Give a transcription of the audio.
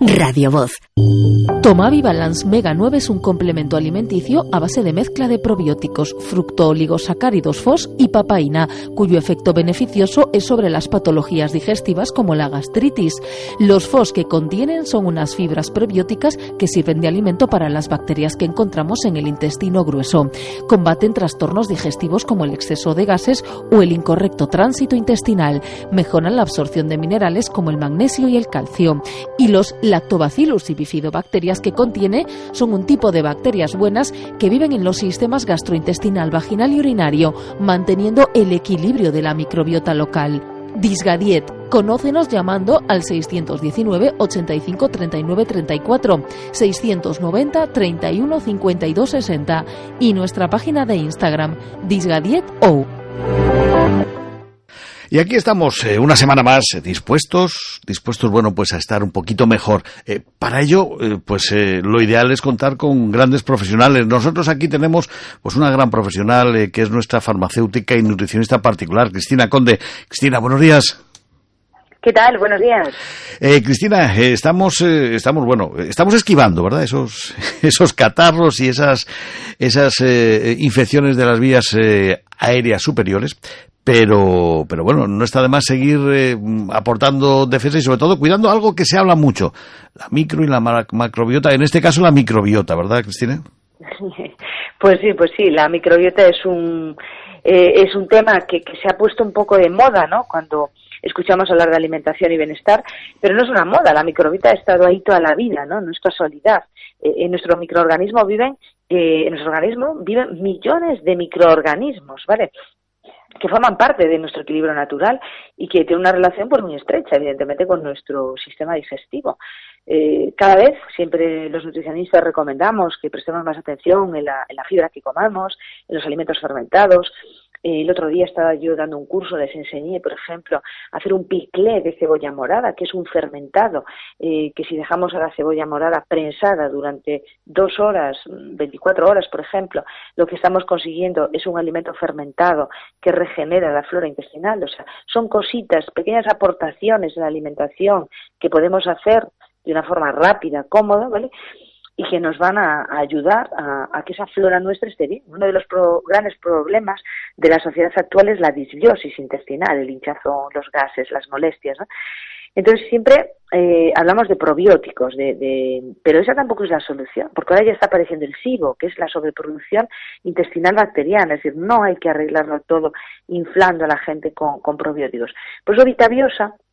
Radio Voz. Tomavi Balance Mega 9 es un complemento alimenticio a base de mezcla de probióticos, fructooligosacáridos FOS y papaína, cuyo efecto beneficioso es sobre las patologías digestivas como la gastritis. Los FOS que contienen son unas fibras prebióticas que sirven de alimento para las bacterias que encontramos en el intestino grueso. Combaten trastornos digestivos como el exceso de gases o el incorrecto tránsito intestinal. Mejoran la absorción de minerales como el magnesio y el calcio. Y los Lactobacillus y bifidobacterias que contiene son un tipo de bacterias buenas que viven en los sistemas gastrointestinal, vaginal y urinario, manteniendo el equilibrio de la microbiota local. Disgadiet. Conócenos llamando al 619 85 39 34, 690 31 52 60 y nuestra página de Instagram, DisgadietO. Y aquí estamos una semana más dispuestos, bueno, pues a estar un poquito mejor. Para ello, lo ideal es contar con grandes profesionales. Nosotros aquí tenemos pues una gran profesional que es nuestra farmacéutica y nutricionista particular, Cristina Conde. Cristina, buenos días. ¿Qué tal? Buenos días. Cristina, estamos esquivando, ¿verdad? Esos catarros y esas infecciones de las vías aéreas superiores. Pero bueno, no está de más seguir aportando defensa y sobre todo cuidando algo que se habla mucho, la micro y la macrobiota, en este caso la microbiota, ¿verdad, Cristina? Pues sí, la microbiota es un tema que se ha puesto un poco de moda, ¿no? Cuando escuchamos hablar de alimentación y bienestar, pero no es una moda, la microbiota ha estado ahí toda la vida, ¿no? No es casualidad. En nuestro microorganismo viven millones de microorganismos, ¿vale?, que forman parte de nuestro equilibrio natural y que tienen una relación pues muy estrecha, evidentemente, con nuestro sistema digestivo. Cada vez, siempre los nutricionistas recomendamos que prestemos más atención en la fibra que comamos, en los alimentos fermentados. El otro día estaba yo dando un curso, les enseñé, por ejemplo, a hacer un piclé de cebolla morada, que es un fermentado, que si dejamos a la cebolla morada prensada durante 2 horas, 24 horas, por ejemplo, lo que estamos consiguiendo es un alimento fermentado que regenera la flora intestinal. O sea, son cositas, pequeñas aportaciones en la alimentación que podemos hacer de una forma rápida, cómoda, ¿vale?, y que nos van a ayudar a que esa flora nuestra esté bien. Uno de los grandes problemas de la sociedad actual es la disbiosis intestinal, el hinchazón, los gases, las molestias, ¿no? Entonces siempre hablamos de probióticos, pero esa tampoco es la solución, porque ahora ya está apareciendo el SIBO, que es la sobreproducción intestinal bacteriana, es decir, no hay que arreglarlo todo inflando a la gente con probióticos. Por eso Vitabiosa